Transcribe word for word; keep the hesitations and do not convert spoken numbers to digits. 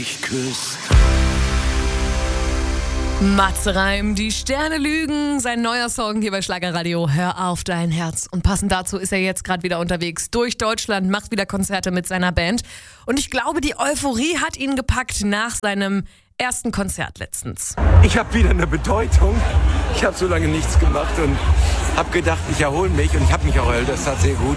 mich küsst. Matze Reim, die Sterne lügen, sein neuer Song hier bei Schlagerradio, Hör auf dein Herz. Und passend dazu ist er jetzt gerade wieder unterwegs durch Deutschland, macht wieder Konzerte mit seiner Band. Und ich glaube, die Euphorie hat ihn gepackt nach seinem ersten Konzert letztens. Ich habe wieder eine Bedeutung. Ich habe so lange nichts gemacht und habe gedacht, ich erhole mich und ich habe mich erholt. Das tat sehr gut.